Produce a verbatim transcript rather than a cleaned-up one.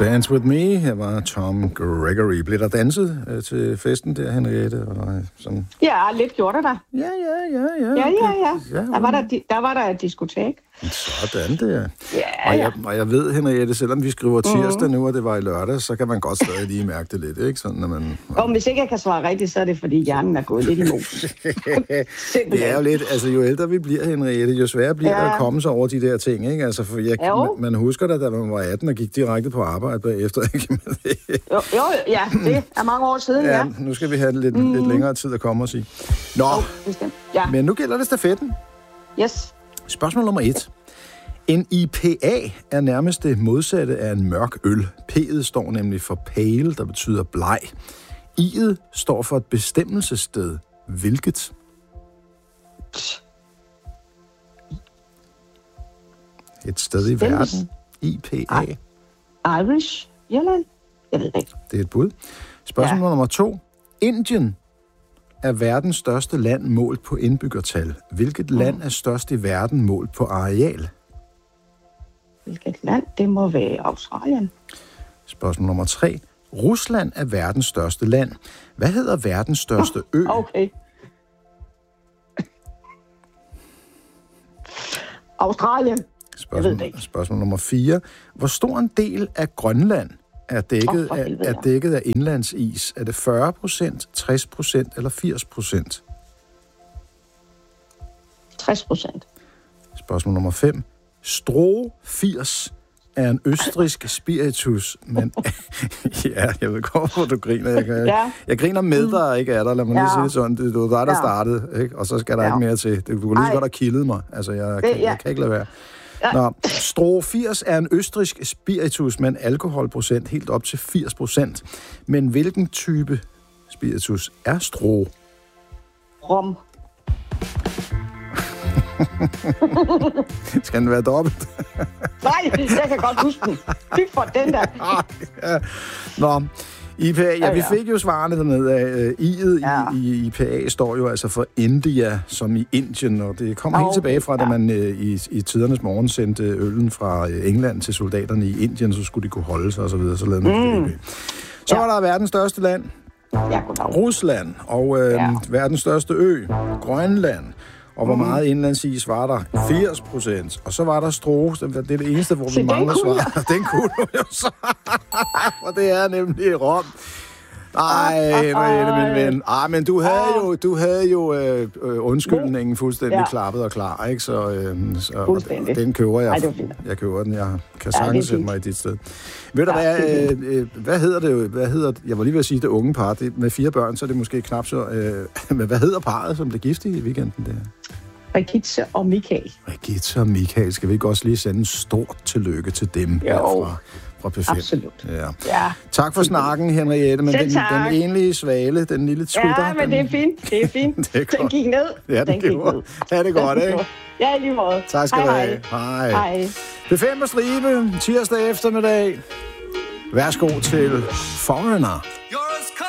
Dance With Me. Her var Tom Gregory. Blev der danset øh, til festen der, Henriette? Og, øh, sådan? Ja, lidt gjorde det der. Ja, ja, ja. Ja, ja, ja. ja. ja der, var der, der var der et diskotek. Sådan der. Ja, og, ja. jeg, og jeg ved, Henriette, selvom vi skriver tirsdag mm. nu, og det var i lørdag, så kan man godt stadig lige mærke det lidt, ikke? Sådan, når man, og hvis ikke jeg kan svare rigtigt, så er det, fordi hjernen er gået lidt imod. Det er jo lidt, altså jo ældre vi bliver, Henriette, jo sværere bliver ja. det at komme sig over de der ting, ikke? Altså, for jeg, man, man husker da, da man var atten og gik direkte på arbejde bagefter, ikke? jo, jo, ja, det er mange år siden, ja. ja. Nu skal vi have lidt, mm. lidt længere tid at komme og sige. Nå, oh, ja. men nu gælder det stafetten. Yes. Spørgsmål nummer et. En I P A er nærmest det modsatte af en mørk øl. P'et står nemlig for pale, der betyder bleg. I'et står for et bestemmelsessted. Hvilket? Et sted i verden. I P A. Irish? Irland? Jeg ved ikke. Det er et bud. Spørgsmål ja. nummer to. Indien er verdens største land målt på indbyggertal. Hvilket mm. land er størst i verden målt på areal? Hvilket land? Det må være Australien. Spørgsmål nummer tre. Rusland er verdens største land. Hvad hedder verdens største ø? Okay. Australien. Spørgsmål, spørgsmål nummer fire. Hvor stor en del af Grønland er dækket, oh, af, er dækket af indlandsis? Er det fyrre procent, tres procent eller firs procent? tres procent. Spørgsmål nummer fem. Stroh firs er en østrigsk spiritus, men ja, jeg ved godt, hvor du griner. Jeg, jeg, ja. jeg griner med dig, ikke af dig. Lad mig lige ja. sige det sådan. Det var dig, der ja. startede, ikke? Og så skal der ja. ikke mere til. Du kunne lige så godt have kildet mig. Altså, jeg, det, ja. jeg kan ikke lade være. Ja. Nå, Stroh firs er en østrigsk spiritus med en alkoholprocent helt op til firs procent. Men hvilken type spiritus er Stroh? Rom. Skal den være dobbelt? Nej, jeg kan godt huske den. Fy for den der. ja. Nå, I P A, ja, vi fik jo svarene dernede af. I'et ja. i I P A står jo altså for India, som i Indien, og det kommer okay. helt tilbage fra, da man i, i tidernes morgen sendte øllen fra England til soldaterne i Indien, så skulle de kunne holde sig og så videre, så lavede man mm. Så ja. var der verdens største land, ja, Rusland, og øh, ja. verdens største ø, Grønland. Og hvor meget indlandsis var der? firs procent. Og så var der Stroh. Det er det eneste, hvor vi mangler svar. Den kunne du jo så. Og det er nemlig Rom. Ej, min ven. Ej, men du havde jo, du havde jo øh, undskyldningen fuldstændig ja. klappet og klar, ikke? Så, øh, så den køber jeg. Ej, jeg køber den. Jeg kan sagtens sætte mig i dit sted. Ved du ja, hvad, øh, hvad hedder det? Hvad hedder det? Jeg var lige ved at sige det unge par. Det, med fire børn, så er det måske knap så... Øh, men hvad hedder parret, som blev gift i weekenden der? Regitze og Michael. Regitze og Michael. Skal vi ikke også lige sende en stort tillykke til dem herfra? Fra P fem. Absolut. Ja. Ja. Tak for snakken, Henriette, men den, den enlige svale, den lille twitter... Ja, men den, det er fint, det er fint. Det er den gik ned. Ja, den, den gik ned. Ja, det er godt, ikke? Ja, i lige måde. Tak skal du have. Hej. Hej. P fem på stribe, tirsdag eftermiddag. Værsgo til Foreigner.